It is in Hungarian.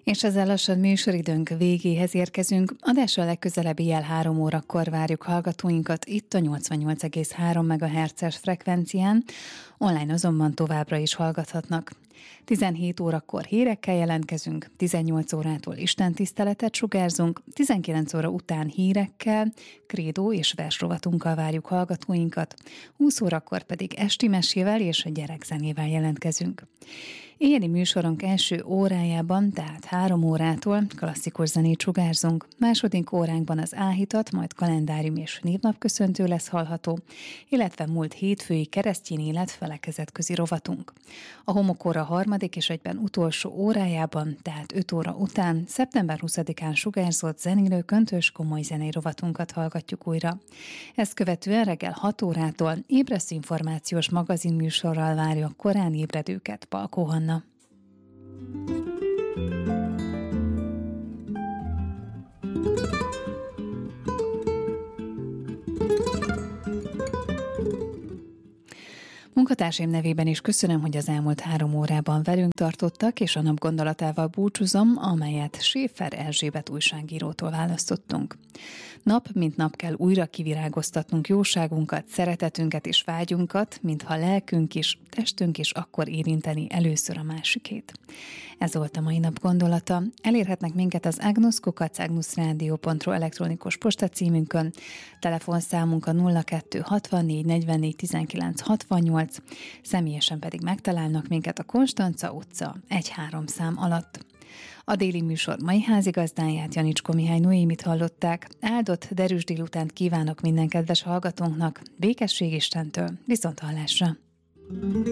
És ezzel lassan műsoridőnk végéhez érkezünk. Adásra legközelebbi jel 3 órakor várjuk hallgatóinkat itt a 88,3 MHz-es frekvencián, online azonban továbbra is hallgathatnak. 17 órakor hírekkel jelentkezünk, 18 órától istentiszteletet sugárzunk, 19 óra után hírekkel, krédó és versrovatunkkal várjuk hallgatóinkat, 20 órakor pedig esti mesével és gyerekzenével jelentkezünk. Éjjeli műsorunk első órájában, tehát 3 órától klasszikus zenét sugárzunk, második óránkban az áhítat, majd kalendárium és névnapköszöntő lesz hallható, illetve múlt hétfői keresztény élet felekezetközi rovatunk. A homokóra harmadik és egyben utolsó órájában, tehát 5 óra után, szeptember 20-án sugárzott zenélő köntös komoly zenei rovatunkat hallgatjuk újra. Ezt követően reggel 6 órától ébresztő információs magazinműsorral várja a korán ébredőket Palkó Hanna. Munkatársaim nevében is köszönöm, hogy az elmúlt 3 órában velünk tartottak, és a nap gondolatával búcsúzom, amelyet Schäfer Erzsébet újságírótól választottunk. Nap mint nap kell újra kivirágoztatnunk jóságunkat, szeretetünket és vágyunkat, mintha lelkünk is, testünk is akkor érinteni először a másikét. Ez volt a mai nap gondolata. Elérhetnek minket az agnusz@agnuszradio.ru elektronikus postacímünkön, telefonszámunk a 02 64 44 19 68, személyesen pedig megtalálnak minket a Konstanca utca 1-3 szám alatt. A déli műsor mai házigazdáját, Janicskó Mihály Noémit hallották. Áldott derűs délutánt kívánok minden kedves hallgatónknak, békesség Istentől, viszonthallásra!